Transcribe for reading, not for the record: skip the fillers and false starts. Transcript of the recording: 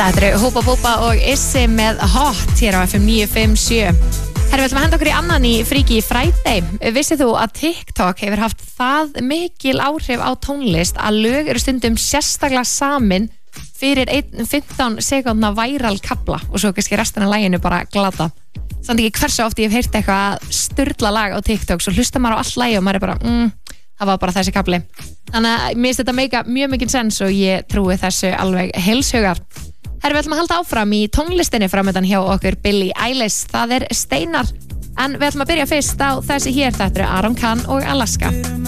Þetta eru Húpa Búpa og Issi með Hot hér á FM 957. Herra, við ætlum að henda okkur í annan í Freaky Friday. Vissið þú að TikTok hefur haft það mikil áhrif á tónlist að lög eru stundum sérstaklega samin fyrir 15 sekúndna væral kafla og svo kannski restina af laginu bara glata. Samt ekki hversu oft ég hef heyrt eitthvað sturla lag á TikTok, svo hlustar maður á allt lagi og maður er bara, það var bara þessi kafli. Þannig að mér finnst þetta meika mjög mikinn sens og ég trúi þessu alveg heilshugar. Herra, við ætlum að halda áfram í tónlistinni framöndan hjá okkur Billie Eilish, það er Steinar. En við ætlum að byrja fyrst á þessi hér, þetta eru Aron Kahn og Alaska.